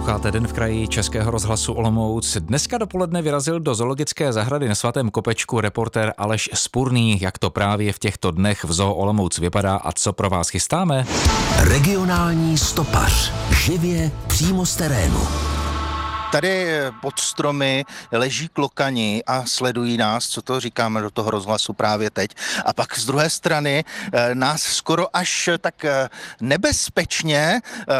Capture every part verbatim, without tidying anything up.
Posloucháte Den v kraji Českého rozhlasu Olomouc. Dneska dopoledne vyrazil do zoologické zahrady na Svatém Kopečku reportér Aleš Spurný. Jak to právě v těchto dnech v Zoo Olomouc vypadá a co pro vás chystáme? Regionální stopař. Živě přímo z terénu. Tady pod stromy leží klokani a sledují nás, co to říkáme do toho rozhlasu právě teď. A pak z druhé strany nás skoro až tak nebezpečně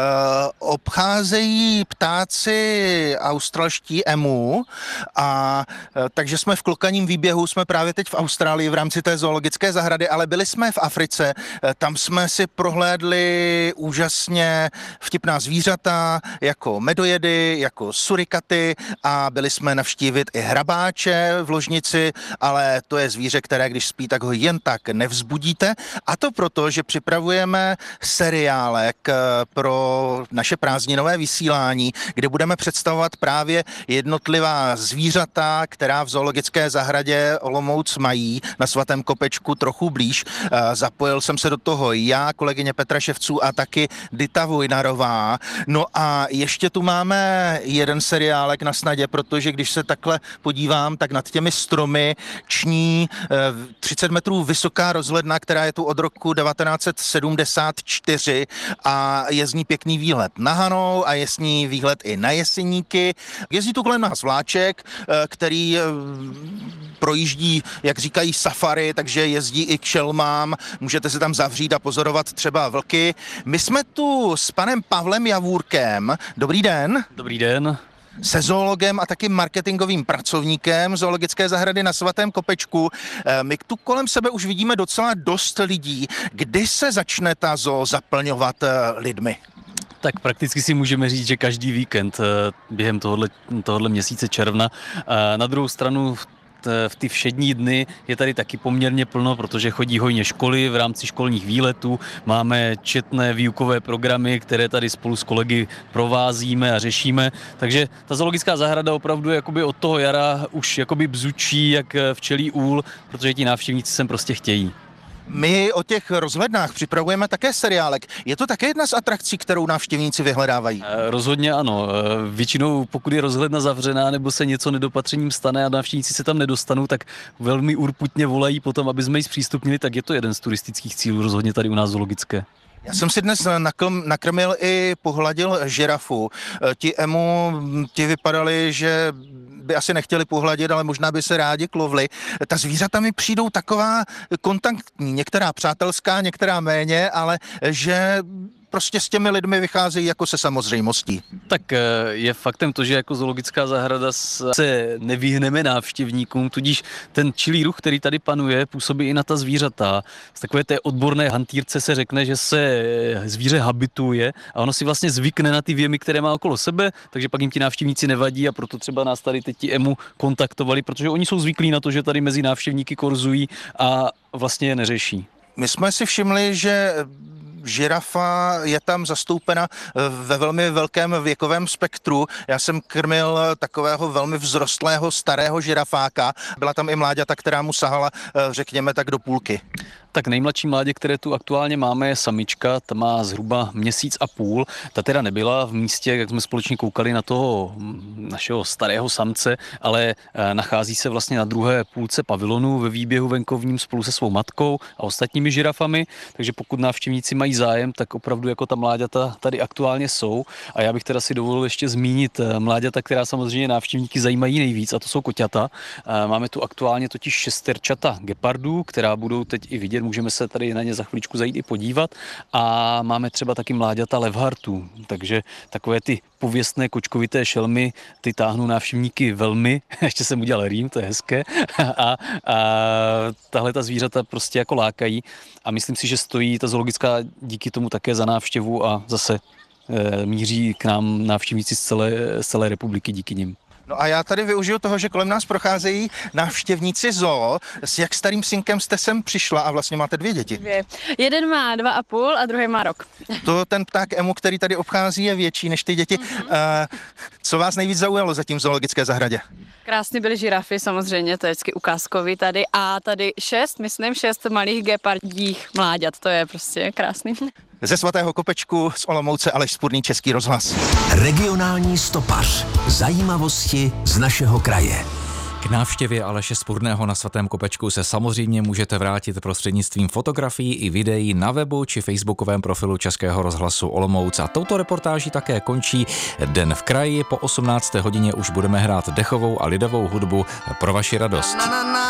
obcházejí ptáci australští emu. A takže jsme v klokaním výběhu, jsme právě teď v Austrálii v rámci té zoologické zahrady, ale byli jsme v Africe, tam jsme si prohlédli úžasně vtipná zvířata, jako medojedy, jako surikaty, a byli jsme navštívit i hrabáče v ložnici, ale to je zvíře, které když spí, tak ho jen tak nevzbudíte. A to proto, že připravujeme seriálek pro naše prázdninové vysílání, kde budeme představovat právě jednotlivá zvířata, která v zoologické zahradě Olomouc mají na Svatém Kopečku trochu blíž. Zapojil jsem se do toho já, kolegyně Petra Ševců a taky Dita Vojnarová. No a ještě tu máme jeden seriálek na snadě, protože když se takhle podívám, tak nad těmi stromy ční třicet metrů vysoká rozhledna, která je tu od roku devatenáct set sedmdesát čtyři a je z ní pěkný výhled na Hanou a je z ní výhled i na Jeseníky. Jezdí tu kolem nás vláček, který projíždí, jak říkají, safari, takže jezdí i k šelmám, můžete se tam zavřít a pozorovat třeba vlky. My jsme tu s panem Pavlem Javůrkem. Dobrý den. Dobrý den. Se zoologem a taky marketingovým pracovníkem zoologické zahrady na Svatém Kopečku. My tu kolem sebe už vidíme docela dost lidí. Kdy se začne ta zoo zaplňovat lidmi? Tak prakticky si můžeme říct, že každý víkend během tohohle, tohohle měsíce června. Na druhou stranu v ty všední dny je tady taky poměrně plno, protože chodí hojně školy v rámci školních výletů. Máme četné výukové programy, které tady spolu s kolegy provázíme a řešíme. Takže ta zoologická zahrada opravdu jakoby od toho jara už jakoby bzučí jak včelí úl, protože ti návštěvníci sem prostě chtějí. My o těch rozhlednách připravujeme také seriálek. Je to také jedna z atrakcí, kterou návštěvníci vyhledávají? Rozhodně ano. Většinou, pokud je rozhledna zavřená nebo se něco nedopatřením stane a návštěvníci se tam nedostanou, tak velmi urputně volají potom, aby jsme ji zpřístupnili, tak je to jeden z turistických cílů rozhodně tady u nás zoologické. Já jsem si dnes nakrmil i pohladil žirafu. Ti emu, ti vypadali, že by asi nechtěli pohladit, ale možná by se rádi klovli. Ta zvířata mi přijdou taková kontaktní, některá přátelská, některá méně, ale že prostě s těmi lidmi vycházejí jako se samozřejmostí. Tak je faktem to, že jako zoologická zahrada se nevyhneme návštěvníkům, tudíž ten čilý ruch, který tady panuje, působí i na ta zvířata. Z takové té odborné hantýrce se řekne, že se zvíře habituje a ono si vlastně zvykne na ty věmy, které má okolo sebe, takže pak jim ti návštěvníci nevadí a proto třeba nás tady teď ti emu kontaktovali, protože oni jsou zvyklí na to, že tady mezi návštěvníky korzují a vlastně je neřeší. My jsme si všimli, že žirafa je tam zastoupena ve velmi velkém věkovém spektru. Já jsem krmil takového velmi vzrostlého starého žirafáka. Byla tam i mláďata, která mu sahala, řekněme tak, do půlky. Tak nejmladší mládě, které tu aktuálně máme, je samička, ta má zhruba měsíc a půl. Ta teda nebyla v místě, jak jsme společně koukali na toho našeho starého samce, ale nachází se vlastně na druhé půlce pavilonu ve výběhu venkovním spolu se svou matkou a ostatními žirafami, takže pokud návštěvníci mají zájem, tak opravdu jako ta mláďata tady aktuálně jsou. A já bych teda si dovolil ještě zmínit mláďata, která samozřejmě návštěvníky zajímají nejvíc, a to jsou koťata. Máme tu aktuálně totiž šesterčata gepardů, která budou teď i vidět. Můžeme se tady na ně za chvíličku zajít i podívat. A máme třeba taky mláďata levhartů, takže takové ty pověstné kočkovité šelmy, ty táhnou návštěvníky velmi. Ještě jsem udělal rým, to je hezké. A, a tahle ta zvířata prostě jako lákají. A myslím si, že stojí ta zoologická díky tomu také za návštěvu a zase e, míří k nám návštěvníci z celé, z celé republiky díky nim. No a já tady využiju toho, že kolem nás procházejí návštěvníci zoo. S jak starým synkem jste sem přišla a vlastně máte dvě děti? Dvě. Jeden má dva a půl a druhý má rok. To ten pták emu, který tady obchází, je větší než ty děti. Mm-hmm. Uh, co vás nejvíc zaujalo zatím v zoologické zahradě? Krásně byly žirafy, samozřejmě, to je vždycky ukázkový tady. A tady šest, myslím, šest malých gepardích mláďat, to je prostě krásný. Ze Svatého Kopečku z Olomouce Aleš Spurný, Český rozhlas. Regionální stopař. Zajímavosti z našeho kraje. K návštěvě Aleše Spurného na Svatém Kopečku se samozřejmě můžete vrátit prostřednictvím fotografií i videí na webu či facebookovém profilu Českého rozhlasu Olomouc. A touto reportáží také končí Den v kraji. Po osmnácté hodině už budeme hrát dechovou a lidovou hudbu pro vaši radost.